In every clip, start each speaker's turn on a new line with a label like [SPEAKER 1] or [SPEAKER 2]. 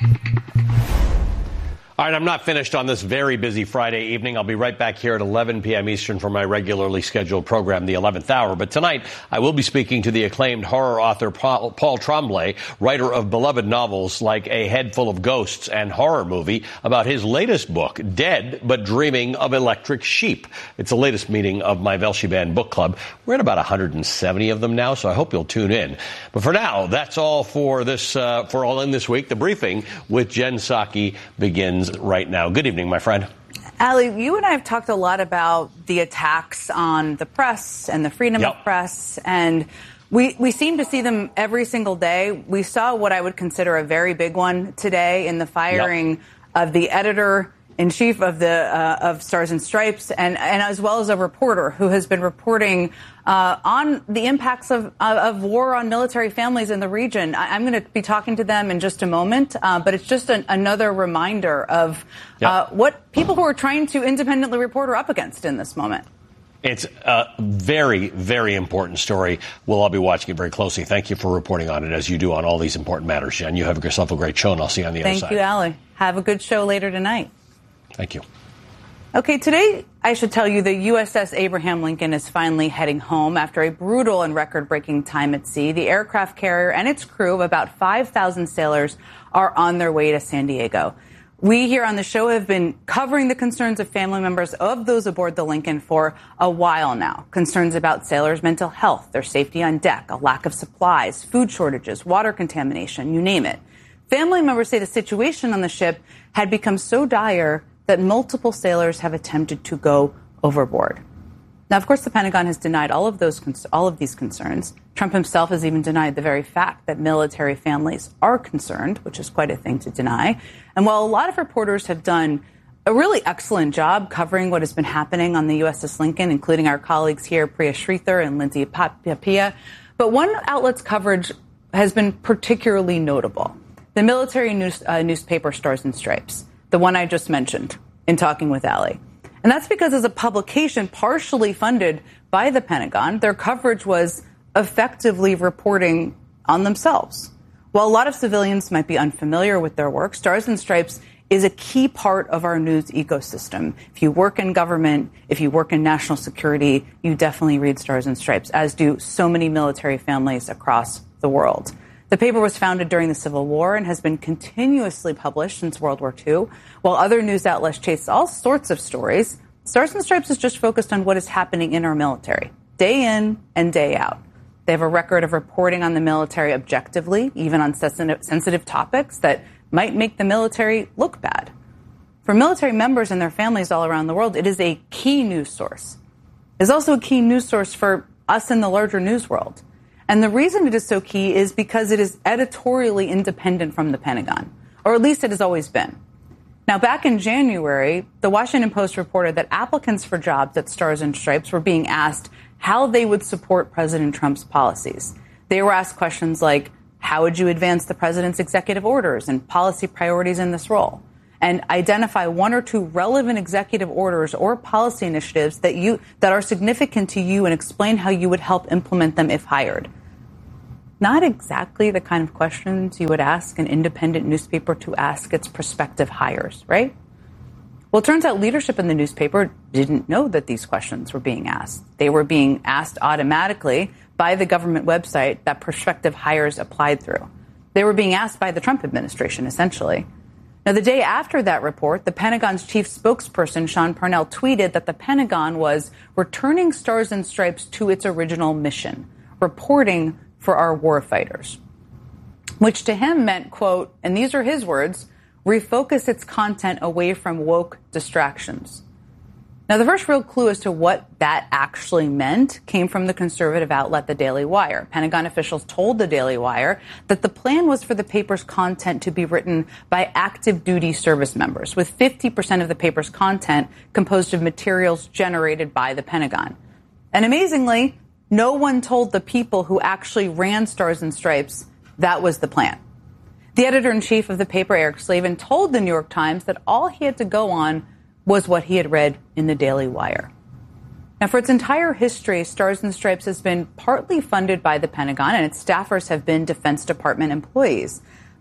[SPEAKER 1] All right, I'm not finished on this very busy Friday evening. I'll be right back here at 11 p.m. Eastern for my regularly scheduled program, The 11th Hour. But tonight, I will be speaking to the acclaimed horror author Paul Tremblay, writer of beloved novels like A Head Full of Ghosts and horror movie, about his latest book, Dead But Dreaming of Electric Sheep. It's the latest meeting of my Velshi Band book club. We're at about 170 of them now, so I hope you'll tune in. But for now, that's all for this, for All In This Week. The briefing with Jen Psaki begins right now. Good evening, my friend.
[SPEAKER 2] Ali, you and I have talked a lot about the attacks on the press and the freedom of press, and we seem to see them every single day. We saw what I would consider a very big one today in the firing of the editor-in-chief of Stars and Stripes, and as well as a reporter who has been reporting on the impacts of war on military families in the region. I'm going to be talking to them in just a moment, but it's just another reminder of what people who are trying to independently report are up against in this moment.
[SPEAKER 1] It's a very, very important story. We'll all be watching it very closely. Thank you for reporting on it, as you do on all these important matters, Jen. You have yourself a great show, and I'll see you on the other side.
[SPEAKER 2] Thank you, Ali. Have a good show later tonight.
[SPEAKER 1] Thank you.
[SPEAKER 2] Okay, today I should tell you the USS Abraham Lincoln is finally heading home after a brutal and record-breaking time at sea. The aircraft carrier and its crew of about 5,000 sailors are on their way to San Diego. We here on the show have been covering the concerns of family members of those aboard the Lincoln for a while now. Concerns about sailors' mental health, their safety on deck, a lack of supplies, food shortages, water contamination, you name it. Family members say the situation on the ship had become so dire that multiple sailors have attempted to go overboard. Now, of course, the Pentagon has denied all of these concerns. Trump himself has even denied the very fact that military families are concerned, which is quite a thing to deny. And while a lot of reporters have done a really excellent job covering what has been happening on the USS Lincoln, including our colleagues here, Priya Sridhar and Lindsay Papia, but one outlet's coverage has been particularly notable. The military newspaper Stars and Stripes, the one I just mentioned in talking with Ali. And that's because as a publication partially funded by the Pentagon, their coverage was effectively reporting on themselves. While a lot of civilians might be unfamiliar with their work, Stars and Stripes is a key part of our news ecosystem. If you work in government, if you work in national security, you definitely read Stars and Stripes, as do so many military families across the world. The paper was founded during the Civil War and has been continuously published since World War II. While other news outlets chase all sorts of stories, Stars and Stripes is just focused on what is happening in our military, day in and day out. They have a record of reporting on the military objectively, even on sensitive topics that might make the military look bad. For military members and their families all around the world, it is a key news source. It's also a key news source for us in the larger news world. And the reason it is so key is because it is editorially independent from the Pentagon, or at least it has always been. Now, back in January, the Washington Post reported that applicants for jobs at Stars and Stripes were being asked how they would support President Trump's policies. They were asked questions like, how would you advance the president's executive orders and policy priorities in this role? And identify one or two relevant executive orders or policy initiatives that are significant to you and explain how you would help implement them if hired. Not exactly the kind of questions you would ask an independent newspaper to ask its prospective hires, right? Well, it turns out leadership in the newspaper didn't know that these questions were being asked. They were being asked automatically by the government website that prospective hires applied through. They were being asked by the Trump administration, essentially. Now, the day after that report, the Pentagon's chief spokesperson, Sean Parnell, tweeted that the Pentagon was returning Stars and Stripes to its original mission, reporting for our warfighters, which to him meant, quote, and these are his words, refocus its content away from woke distractions. Now, the first real clue as to what that actually meant came from the conservative outlet, The Daily Wire. Pentagon officials told The Daily Wire that the plan was for the paper's content to be written by active duty service members, with 50% of the paper's content composed of materials generated by the Pentagon. And amazingly, no one told the people who actually ran Stars and Stripes that was the plan. The editor-in-chief of the paper, Eric Slavin, told the New York Times that all he had to go on was what he had read in the Daily Wire. Now, for its entire history, Stars and Stripes has been partly funded by the Pentagon, and its staffers have been Defense Department employees.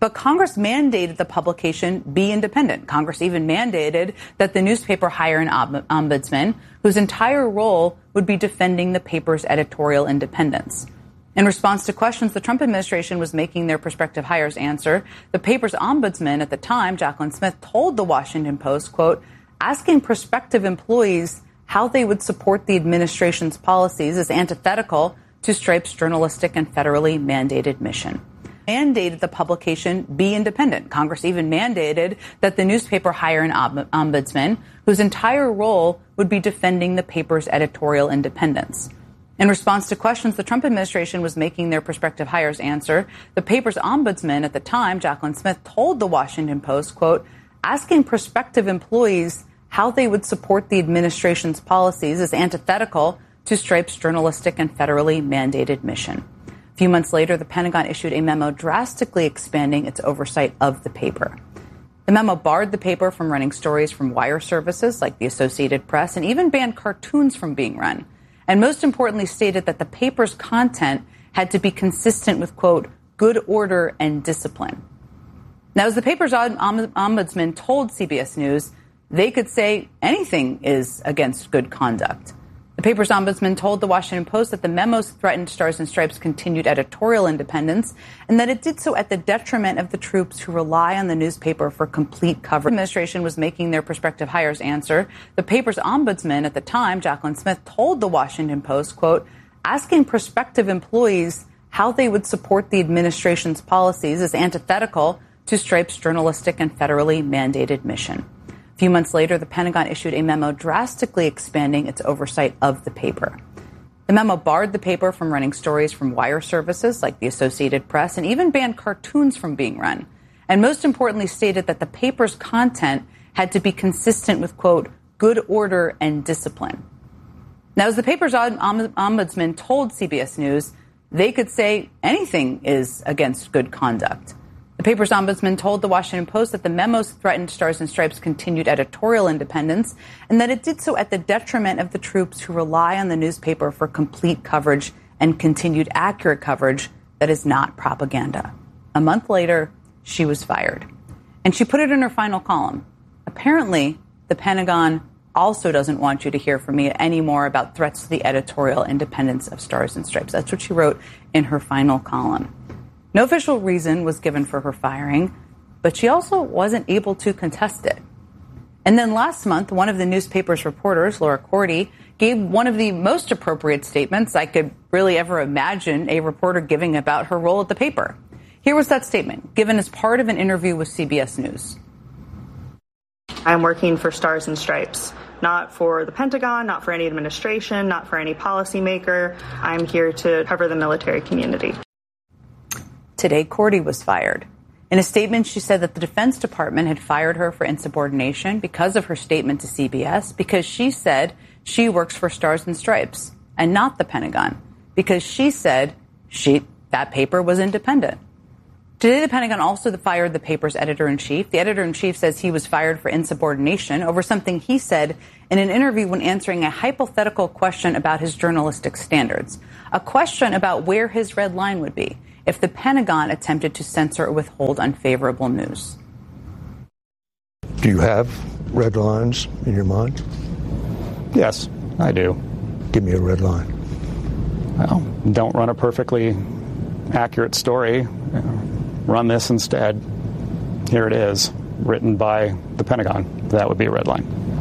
[SPEAKER 2] But Congress mandated the publication be independent. Congress even mandated that the newspaper hire an ombudsman whose entire role would be defending the paper's editorial independence. In response to questions the Trump administration was making their prospective hires answer, the paper's ombudsman at the time, Jacqueline Smith, told the Washington Post, quote, asking prospective employees how they would support the administration's policies is antithetical to Stripe's journalistic and federally mandated mission. Mandated the publication be independent. Congress even mandated that the newspaper hire an ombudsman whose entire role would be defending the paper's editorial independence. In response to questions the Trump administration was making their prospective hires answer, the paper's ombudsman at the time, Jacqueline Smith, told the Washington Post, quote, asking prospective employees how they would support the administration's policies is antithetical to Stripe's journalistic and federally mandated mission. A few months later, the Pentagon issued a memo drastically expanding its oversight of the paper. The memo barred the paper from running stories from wire services like the Associated Press and even banned cartoons from being run. And most importantly, stated that the paper's content had to be consistent with, quote, good order and discipline. Now, as the paper's ombudsman told CBS News, they could say anything is against good conduct. The paper's ombudsman told the Washington Post that the memos threatened Stars and Stripes' continued editorial independence and that it did so at the detriment of the troops who rely on the newspaper for complete coverage. The administration was making their prospective hires answer. The paper's ombudsman at the time, Jacqueline Smith, told the Washington Post, quote, asking prospective employees how they would support the administration's policies is antithetical to Stripe's journalistic and federally mandated mission. A few months later, the Pentagon issued a memo drastically expanding its oversight of the paper. The memo barred the paper from running stories from wire services like the Associated Press and even banned cartoons from being run. And most importantly, stated that the paper's content had to be consistent with, quote, good order and discipline. Now, as the paper's ombudsman told CBS News, they could say anything is against good conduct. The paper's ombudsman told the Washington Post that the memos threatened Stars and Stripes' continued editorial independence and that it did so at the detriment of the troops who rely on the newspaper for complete coverage and continued accurate coverage that is not propaganda. A month later, she was fired. And she put it in her final column. Apparently, the Pentagon also doesn't want you to hear from me anymore about threats to the editorial independence of Stars and Stripes. That's what she wrote in her final column. No official reason was given for her firing, but she also wasn't able to contest it. And then last month, one of the newspaper's reporters, Laura Cordy, gave one of the most appropriate statements I could really ever imagine a reporter giving about her role at the paper. Here was that statement, given as part of an interview with CBS News.
[SPEAKER 3] I'm working for Stars and Stripes, not for the Pentagon, not for any administration, not for any policymaker. I'm here to cover the military community.
[SPEAKER 2] Today, Cordy was fired. In a statement, she said that the Defense Department had fired her for insubordination because of her statement to CBS, because she said she works for Stars and Stripes and not the Pentagon, because she said that paper was independent. Today, the Pentagon also fired the paper's editor-in-chief. The editor-in-chief says he was fired for insubordination over something he said in an interview when answering a hypothetical question about his journalistic standards, a question about where his red line would be if the Pentagon attempted to censor or withhold unfavorable news.
[SPEAKER 4] Do you have red lines in your mind?
[SPEAKER 5] Yes, I do.
[SPEAKER 4] Give me a red line.
[SPEAKER 5] Well, don't run a perfectly accurate story. Run this instead. Here it is, written by the Pentagon. That would be a red line.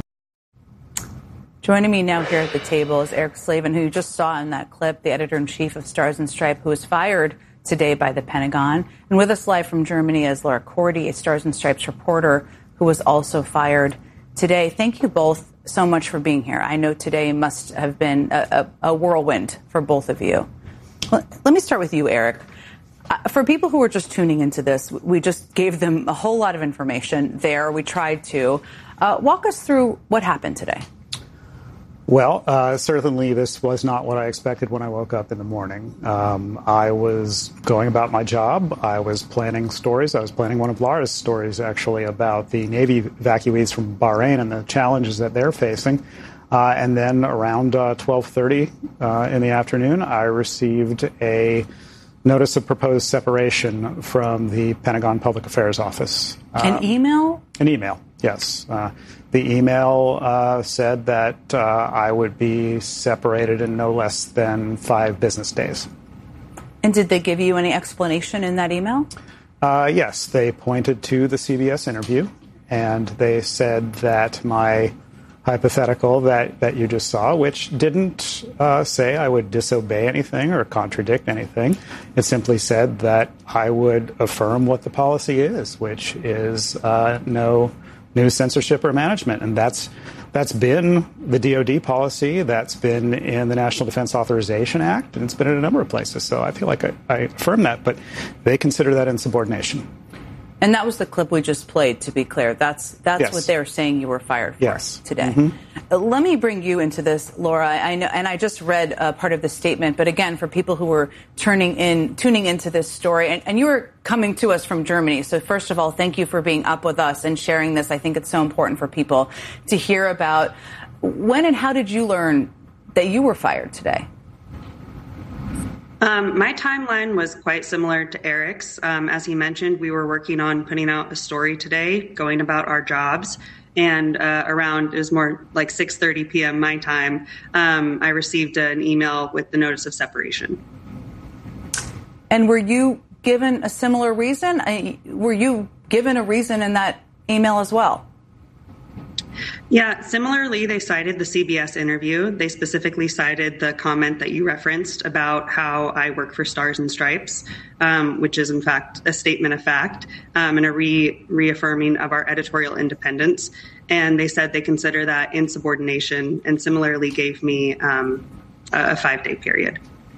[SPEAKER 2] Joining me now here at the table is Eric Slavin, who you just saw in that clip, the editor-in-chief of Stars and Stripes, who was fired today by the Pentagon. And with us live from Germany is Laura Cordy, a Stars and Stripes reporter who was also fired today. Thank you both so much for being here. I know today must have been a whirlwind for both of you. Let me start with you, Eric. For people who are just tuning into this, we just gave them a whole lot of information there. We tried to. Walk us through what happened today.
[SPEAKER 6] Well, certainly this was not what I expected when I woke up in the morning. I was going about my job. I was planning stories. I was planning one of Laura's stories, actually, about the Navy evacuees from Bahrain and the challenges that they're facing. And then around 12:30 in the afternoon, I received a notice of proposed separation from the Pentagon Public Affairs Office.
[SPEAKER 2] An email?
[SPEAKER 6] An email, yes. The email said that I would be separated in no less than 5 business days.
[SPEAKER 2] And did they give you any explanation in that email?
[SPEAKER 6] Yes, they pointed to the CBS interview, and they said that my hypothetical that you just saw, which didn't say I would disobey anything or contradict anything. It simply said that I would affirm what the policy is, which is no news censorship or management. And that's been the DoD policy. That's been in the National Defense Authorization Act, and it's been in a number of places. So I feel like I affirm that, but they consider that insubordination.
[SPEAKER 2] And that was the clip we just played, to be clear. That's
[SPEAKER 6] yes.
[SPEAKER 2] what they were saying you were fired for today.
[SPEAKER 6] Mm-hmm.
[SPEAKER 2] Let me bring you into this, Laura. I know, and I just read part of the statement, but again, for people who were tuning into this story, and you were coming to us from Germany. So first of all, thank you for being up with us and sharing this. I think it's so important for people to hear about. When and how did you learn that you were fired today?
[SPEAKER 7] My timeline was quite similar to Eric's. As he mentioned, we were working on putting out a story today, going about our jobs. And it was more like 6:30 p.m. my time, I received an email with the notice of separation.
[SPEAKER 2] And were you given a similar reason? Were you given a reason in that email as well?
[SPEAKER 7] Yeah, similarly, they cited the CBS interview. They specifically cited the comment that you referenced about how I work for Stars and Stripes, which is, in fact, a statement of fact and a reaffirming of our editorial independence. And they said they consider that insubordination and similarly gave me a 5-day period.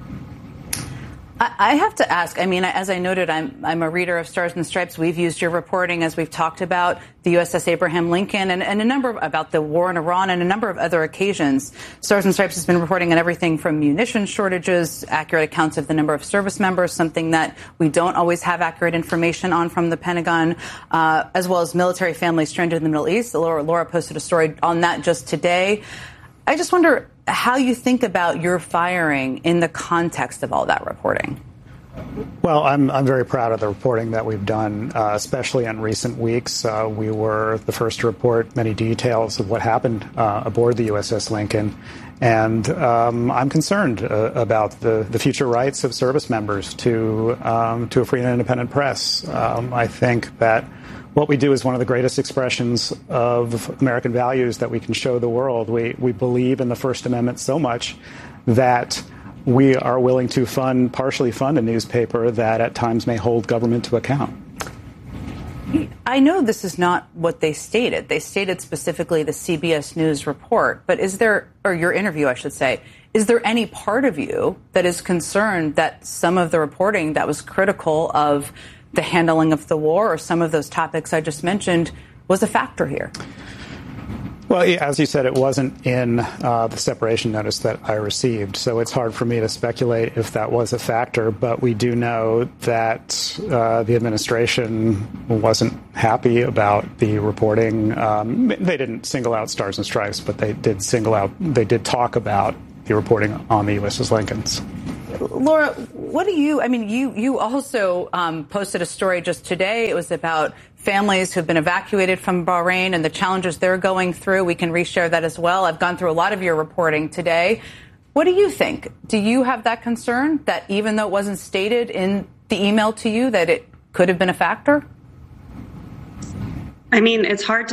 [SPEAKER 2] I have to ask, I mean, as I noted, I'm a reader of Stars and Stripes. We've used your reporting, as we've talked about, the USS Abraham Lincoln and a number about the war in Iran and a number of other occasions. Stars and Stripes has been reporting on everything from munition shortages, accurate accounts of the number of service members, something that we don't always have accurate information on from the Pentagon, as well as military families stranded in the Middle East. Laura posted a story on that just today. I just wonder how you think about your firing in the context of all that reporting.
[SPEAKER 6] Well, I'm very proud of the reporting that we've done, especially in recent weeks. We were the first to report many details of what happened aboard the USS Lincoln. And I'm concerned about the future rights of service members to a free and independent press. I think that what we do is one of the greatest expressions of American values that we can show the world. We believe in the First Amendment so much that we are willing to partially fund a newspaper that at times may hold government to account.
[SPEAKER 2] I know this is not what they stated. They stated specifically the CBS News report, but or your interview, I should say, is there any part of you that is concerned that some of the reporting that was critical of the handling of the war or some of those topics I just mentioned was a factor here?
[SPEAKER 6] Well, as you said, it wasn't in the separation notice that I received, so it's hard for me to speculate if that was a factor, but we do know that the administration wasn't happy about the reporting. They didn't single out Stars and Stripes, but they did talk about the reporting on the USS Lincolns.
[SPEAKER 2] Laura, you also posted a story just today. It was about families who've been evacuated from Bahrain and the challenges they're going through. We can reshare that as well. I've gone through a lot of your reporting today. What do you think? Do you have that concern that even though it wasn't stated in the email to you that it could have been a factor?
[SPEAKER 7] I mean, it's hard to